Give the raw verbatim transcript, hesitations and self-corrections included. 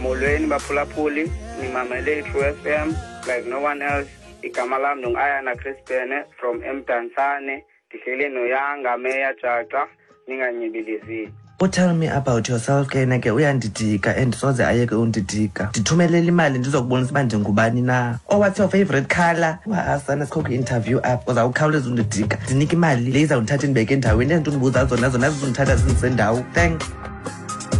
molweni baphulaphuli nimamele i-True F M like no one else. Igama lam ndingu-Ayana Crispene from Emdantsane. Ndihleli noYanga Meya Jaxa ninganyibilizini. Tell me about yourself ke na ke uyandidika and soze ayeke undidika. Ndithumelele imali ndizokubonisa uba ndingubani na. Oh, what's your favorite color? Wasana sikhokhe interview up because awukhawuleza undidika. Ndinika imali le izawundithatha indibeke endaweni endibuza zona zona zizondithatha zindisendawo. Thanks.